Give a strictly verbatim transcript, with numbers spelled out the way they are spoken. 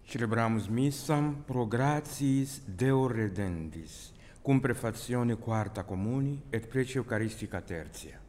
Celebramus missam pro gratiis Deo redendis, cum prefazione quarta comuni et prece Eucharistica tertia.